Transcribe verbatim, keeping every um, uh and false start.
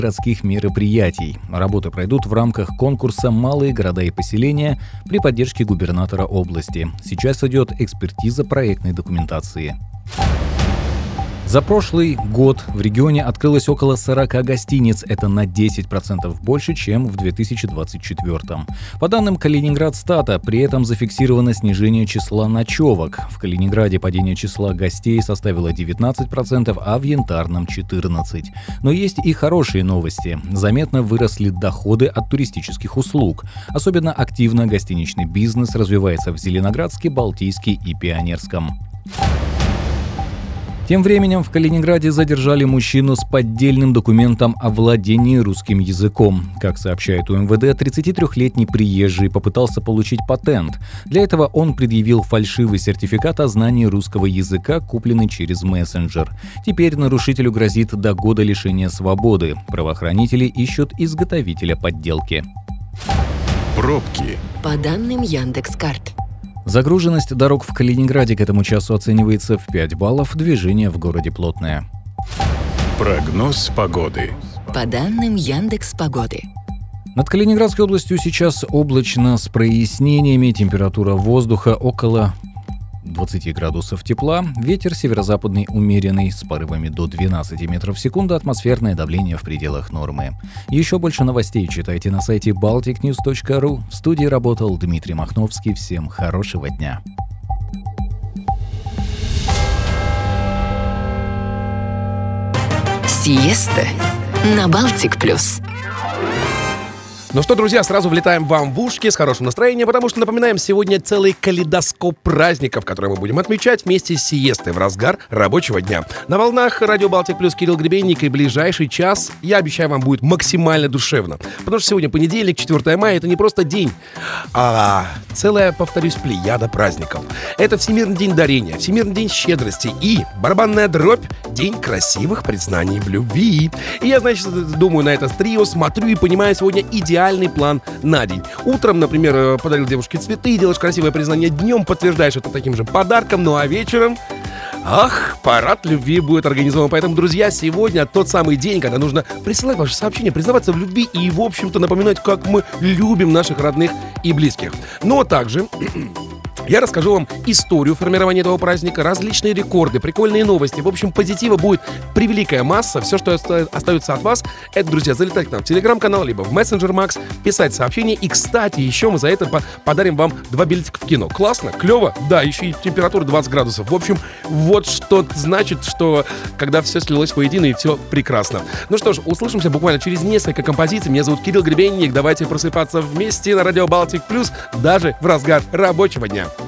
городских мероприятий. Работы пройдут в рамках конкурса «Малые города и поселения» при поддержке губернатора области. Сейчас идет экспертиза проектной документации. За прошлый год в регионе открылось около сорок гостиниц. Это на десять процентов больше, чем в две тысячи двадцать четвёртом. По данным Калининградстата, при этом зафиксировано снижение числа ночевок. В Калининграде падение числа гостей составило девятнадцать процентов, а в Янтарном – четырнадцать процентов. Но есть и хорошие новости. Заметно выросли доходы от туристических услуг. Особенно активно гостиничный бизнес развивается в Зеленоградске, Балтийске и Пионерском. Тем временем в Калининграде задержали мужчину с поддельным документом о владении русским языком. Как сообщает у эм вэ дэ, тридцатитрёхлетний приезжий попытался получить патент. Для этого он предъявил фальшивый сертификат о знании русского языка, купленный через мессенджер. Теперь нарушителю грозит до года лишения свободы. Правоохранители ищут изготовителя подделки. Пробки. По данным Яндекс.Карт. Загруженность дорог в Калининграде к этому часу оценивается в пять баллов, движение в городе плотное. Прогноз погоды. По данным Яндекс.Погоды. Над Калининградской областью сейчас облачно с прояснениями, температура воздуха около двадцати градусов тепла, ветер северо-западный умеренный с порывами до двенадцати метров в секунду, атмосферное давление в пределах нормы. Еще больше новостей читайте на сайте балтик ньюс точка ру. В студии работал Дмитрий Махновский. Всем хорошего дня. Сиеста на Балтик Плюс. Ну что, друзья, сразу влетаем вам в ушки с хорошим настроением, потому что, напоминаем, сегодня целый калейдоскоп праздников, которые мы будем отмечать вместе с сиестой в разгар рабочего дня. На волнах радио Балтик Плюс Кирилл Гребенник, и ближайший час, я обещаю, вам будет максимально душевно. Потому что сегодня понедельник, четвёртое мая, это не просто день, а целая, повторюсь, плеяда праздников. Это Всемирный день дарения, Всемирный день щедрости и барабанная дробь, день красивых признаний в любви. И я, значит, думаю, на это трио, смотрю и понимаю сегодня идеально идеальный план на день. Утром, например, подарил девушке цветы, делаешь красивое признание, днем подтверждаешь это таким же подарком, ну а вечером... Ах, парад любви будет организован. Поэтому, друзья, сегодня тот самый день, когда нужно присылать ваши сообщения, признаваться в любви и, в общем-то, напоминать, как мы любим наших родных и близких. Но также... Я расскажу вам историю формирования этого праздника, различные рекорды, прикольные новости. В общем, позитива будет превеликая масса. Все, что остается от вас, это, друзья, залетать к нам в телеграм-канал, либо в мессенджер Макс, писать сообщения. И, кстати, еще мы за это подарим вам два билетика в кино. Классно? Клево? Да, еще и температура двадцать градусов. В общем, вот что значит, что когда все слилось воедино и все прекрасно. Ну что ж, услышимся буквально через несколько композиций. Меня зовут Кирилл Гребенник. Давайте просыпаться вместе на радио Балтик Плюс даже в разгар рабочего дня.